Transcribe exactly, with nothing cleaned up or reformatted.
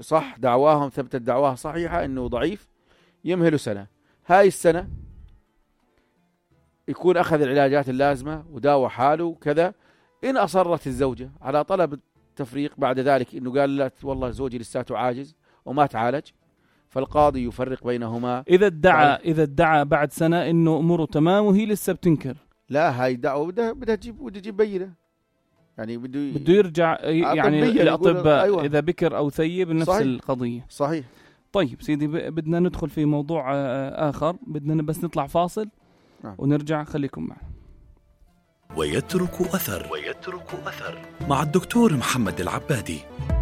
صح دعواهم، ثبتت دعواها صحيحة أنه ضعيف، يمهلوا سنة. هاي السنة يكون أخذ العلاجات اللازمة وداوى حاله وكذا. إن أصرت الزوجة على طلب التفريق بعد ذلك، إنه قال لا والله زوجي لساته عاجز وما تعالج، فالقاضي يفرق بينهما. إذا ادعى إذا ادعى بعد سنة إنه أموره تمام وهي لسه بتنكر، لا هاي دعوة بدها بدها تجيب بدها تجيب بينة، يعني بده بده يرجع يعني الأطباء أيوة. إذا بكر أو ثيب نفس صحيح. القضية صحيح. طيب سيدي، بدنا ندخل في موضوع آخر، بدنا بس نطلع فاصل نعم. ونرجع، خليكم معنا. ويترك أثر ويترك أثر مع الدكتور محمد العبادي.